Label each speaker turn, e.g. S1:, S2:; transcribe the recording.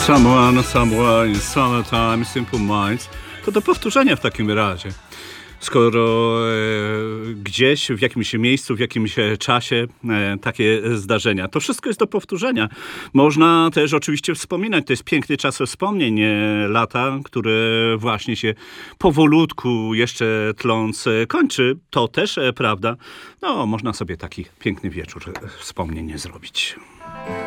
S1: Someone, summertime, simple minds. To do powtórzenia w takim razie. Skoro gdzieś, w jakimś miejscu, w jakimś czasie takie zdarzenia. To wszystko jest do powtórzenia. Można też oczywiście wspominać. To jest piękny czas wspomnień. Lata, które właśnie się powolutku jeszcze tląc kończy. To też prawda. No, można sobie taki piękny wieczór wspomnień zrobić.